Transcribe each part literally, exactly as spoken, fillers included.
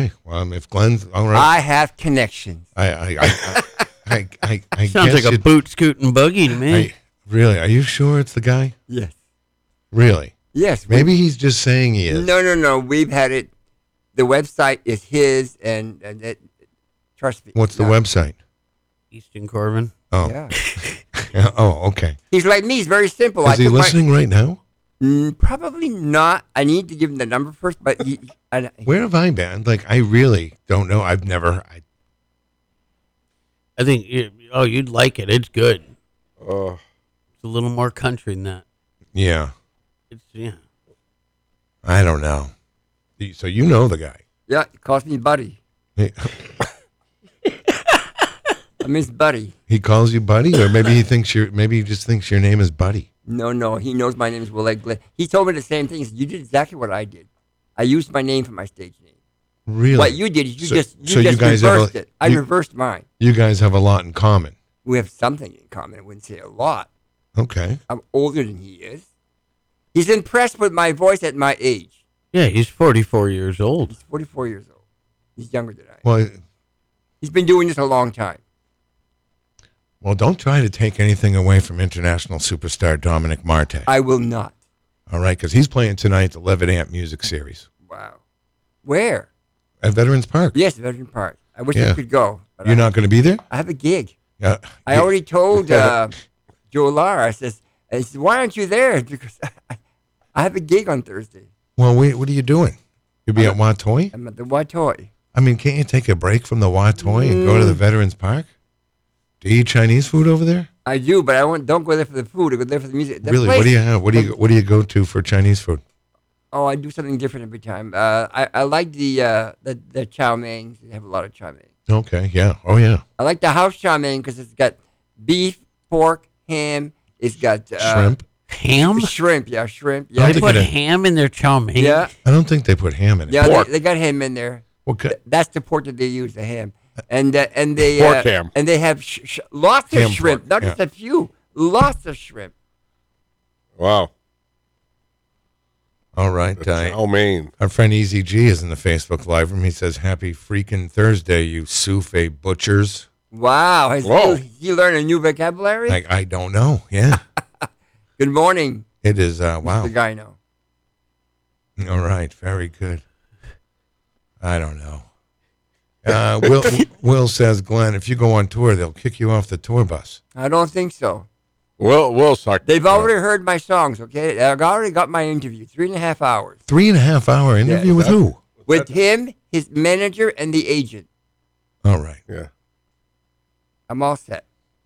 Okay. Well, if Glenn's all right, I have connections. I, I, I, I, I, I, I Sounds guess like a it- boot scooting buggy to me. I, really? Are you sure it's the guy? Yes. Really? Yes. Maybe we- he's just saying he is. No, no, no. We've had it. The website is his, and, and it, trust me. What's the no. website? Easton Corbin. Oh. Yeah. Yeah, oh, okay. He's like me. He's very simple. Is I he took my- listening right now? Mm, probably not. I need to give him the number first, but he, I, Where have I been? Like, I really don't know. I've never. I, I think. You, oh, you'd like it. It's good. Uh, It's a little more country than that. yeah, It's yeah. I don't know. So you know the guy. yeah, he calls me buddy. He, I'm his buddy. he calls you Buddy, or maybe he thinks you're. Maybe he just thinks your name is Buddy. No, no, he knows my name is Will Glenn. He told me the same thing. He said, you did exactly what I did. I used my name for my stage name. Really? What you did is you So- just you so you just guys have a- reversed it. I you- reversed mine. You guys have a lot in common. We have something in common. I wouldn't say a lot. Okay. I'm older than he is. He's impressed with my voice at my age. Yeah, he's forty-four years old. He's forty-four years old. He's younger than I am. Well, He's been doing this a long time. well, don't try to take anything away from international superstar Dominic Marte. I will not. All right, because he's playing tonight at the Levitt Amp Music Series Wow. Where? at Veterans Park. Yes, Veteran Park. I wish Yeah. I could go. But You're I, not going to be there? I have a gig. Yeah. I already told uh, Joe Lara. I says, I said, why aren't you there? Because I, I have a gig on Thursday. Well, wait, what are you doing? You'll be at Watoy? I'm at the Watoy. I mean, can't you take a break from the Watoy and go to the Mm. Veterans Park? Do you eat Chinese food over there? I do, but I won't, don't go there for the food. I go there for the music. The Really? place- What do you have? What do you What do you go to for Chinese food? Oh, I do something different every time. Uh, I, I like the uh, the the chow mein. They have a lot of chow mein. Okay. Yeah. Oh, yeah. I like the house chow mein because it's got beef, pork, ham. It's got uh, Shrimp. Ham? Shrimp, yeah, shrimp. I Yeah, They think put it- ham in their chow mein. yeah, I don't think they put ham in it. yeah. Pork. They, they got ham in there. What ki- Th- That's the pork that they use, the ham, and uh, and they Pork uh, ham. and they have sh- sh- lots of Ham shrimp, pork, not yeah. just a few, lots of shrimp. wow. All right. That's Uh, chow mein. our friend Easy G is in the Facebook live room. He says, "Happy freaking Thursday, you souffle butchers." Wow, has Whoa. he, he learned a new vocabulary? I, I don't know. Yeah, Good morning, it is. Uh, wow. the guy. Know. All right, very good. I don't know. Uh, Will Will says, Glenn, if you go on tour, they'll kick you off the tour bus. I don't think so. Will Will suck. They've already heard my songs. Okay, I've already got my interview, three and a half hours Three and a half hour interview with who? with him, his manager, and the agent. All right, Yeah. I'm all set.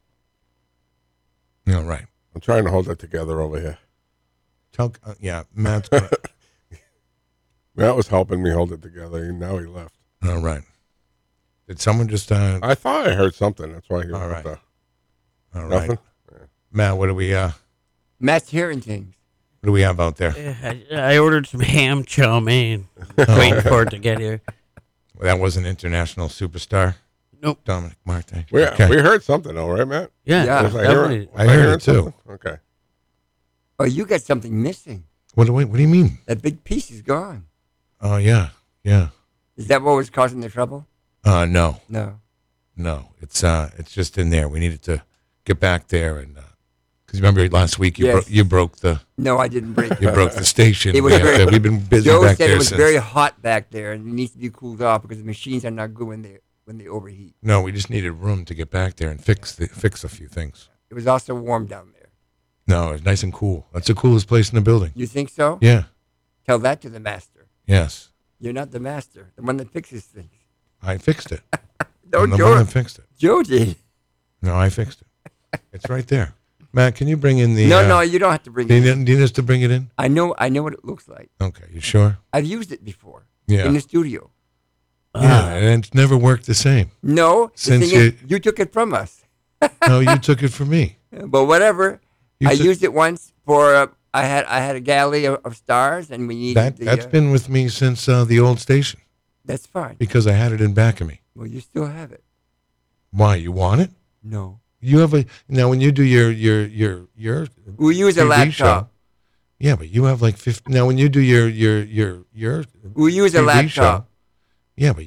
all right. I'm trying to hold it together over here. Tell, uh, yeah, Matt's gonna, Matt was helping me hold it together, and now he left. all right. Did someone just? Uh, I thought I heard something. That's why he All was right. there. all right, Nothing? Matt. What do we? Uh, Matt's hearing things. what do we have out there? I, I ordered some ham chow mein. Waiting for it to get here. That was an international superstar, Nope. Dominic Marte. We, Okay. we heard something, though, right, Matt? Yeah, Yeah. Was I hear- definitely. I was heard hearing it, too. something? Okay. Oh, you got something missing. What do we? What do you mean? That big piece is gone. Oh yeah, yeah. Is that what was causing the trouble? Uh, no, No. no. It's uh, it's just in there. We needed to get back there and because remember last week you Yes. bro- you broke the No, I didn't break you it. broke the station. It was We have very- to- we've been busy Joe back said there it was since. very hot back there and it needs to be cooled off because the machines are not good when they when they overheat. No, we just needed room to get back there and fix the, fix a few things. It was also warm down there. No, it's nice and cool. That's the coolest place in the building. You think so? Yeah. Tell that to the master. Yes. You're not the master, the one that fixes things. I fixed it. No, I'm the Joe, one that fixed it. Joe did. No, I fixed it. It's right there. Matt, can you bring in the? No, uh, no, you don't have to bring Do it. you, in. need- do you need us to bring it in? I know, I know what it looks like. Okay, you sure? I've used it before Yeah. in the studio. Yeah, and it's never worked the same. No, the Since thing is, you- you took it from us. No, you took it from me. But whatever. You I took- used it once for uh, I had I had a galley of, of stars, and we needed That the. that's uh, been with me since uh, the old station that's fine. because I had it in back of me. Well, you still have it. Why? You want it? No. You have a now when you do your your your your We use a T V laptop. show. Yeah, but you have like fifty now when you do your your your your We use a T V laptop. show. Yeah, but